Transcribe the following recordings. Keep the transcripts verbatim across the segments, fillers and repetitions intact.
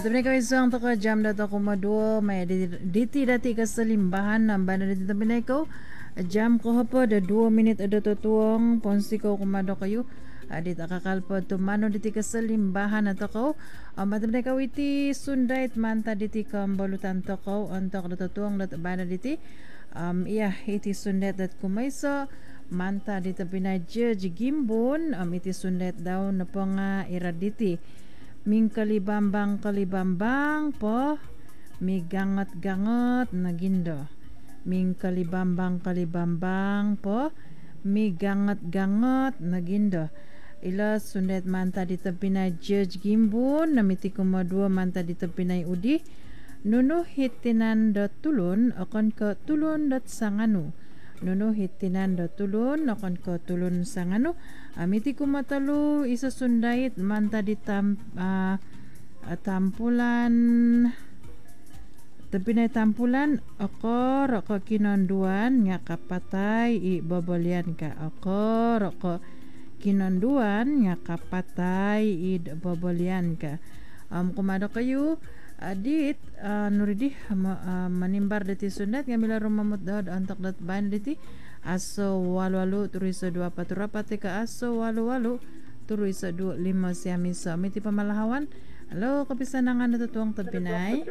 tapi kau isang to ka jam dato ko madua may diti dati ka sa limbahan namba na diti tabi na ikaw jam ko hapo da dua minit ada to tuong ponsi ko kumado kayo adit akakalpo tumano diti ka sa limbahan ato ko matam na ikaw iti sundait manta diti ka balutan to ko antok dato tuong dato bana diti um iya iti sundet dat kumayso manta diti pinay Judge Gimbon um iti sundet daw na po nga iraditi Ming kalibambang kalibambang po mi gangat-gangat na gindo. Ming kalibambang kalibambang po mi gangat-gangat na gindo. Ila sundet manta dito pinay Judge Gimbon namiti kumadua manta dito pinay udi. Nuno hitinan dot tulon akon ka tulon dot sangano. Nuno hitinan dot tulon akon ka tulon sangano. Amiti kumatalo isa sundait manta di tam, uh, tampulan tapi na tampulan ako roko kinonduan nga kapatay i babalian ka ako roko kinonduan nga kapatay i babalian ka um, kumado kayo adit uh, nuridi ma, uh, manimbar dati sundat nga mila rumamot daw antok dat ban dati aso walu-walu tuloy sa dua paturapat ka aso walu-walu tuloy sa dua lima siya miso miti pamalahawan. Halo kapisa na nga natutuwang tabinay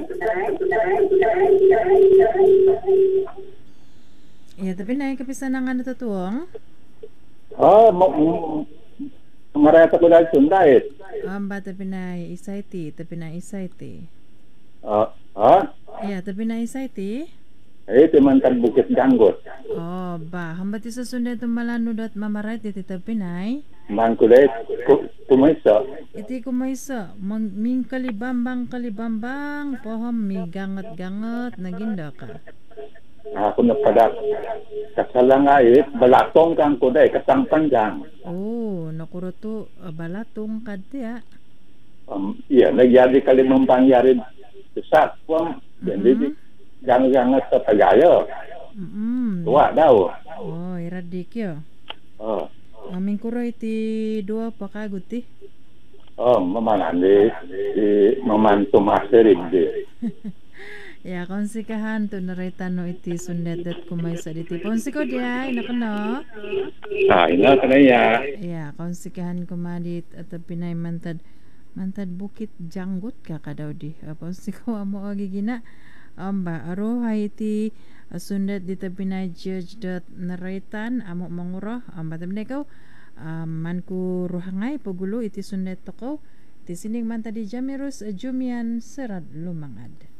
iya tabinay kapisa na nga natutuwang oh marata ko lang sundait um, ba tabinay isayti tabinay isayti ah ah iya tabinay isayti eh timantan Bukit Janggot oh ba hambati sa sundet malano dot mamaray iti tabinay mangkulit kumaysa iti kumaysa ming kalibambang kalibambang pohom mi gangat-gangat naginda ka ako napadak kasalangait balatong kang kuday kasang panjang oh nakuruto uh, balatong kadya um, iya nagyari kalimang pangyari sa kwam jadi gangat-gangat sa tagayo mm tuwa daw oh iradik yo oh aming kuro iti dua pakagod ti oh mamanandi di mamanto masterin di ya konsikahan to naritano iti sundet dat kumaysa diti ponsiko dia inakano ah ina kanaya ya konsikahan kumadit at pinay mantad mantad Bukit Janggot ka kadaw di ponsiko amo agigina amba aro haiti uh, sundet dito pinay Judge dot naraitan amo manguro amba tamne ko um, man ko ruhangay pagulo iti sundet to ko iti sining manta di Jamirus uh, Jumian Serad Lumangad.